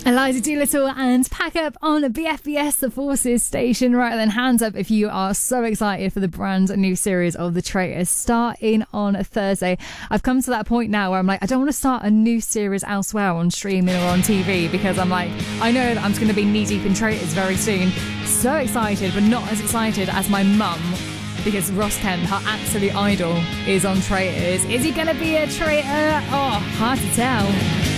Eliza Doolittle and Pack Up on BFBS, the Forces station. Right then, hands up if you are so excited for the brand new series of The Traitors starting on Thursday. I've come to that point now where I'm like, I don't want to start a new series elsewhere on streaming or on TV because I'm like, I know that I'm going to be knee deep in Traitors very soon. So excited, but not as excited as my mum, because Ross Kemp, her absolute idol, is on Traitors. Is he going to be a traitor? Oh, hard to tell.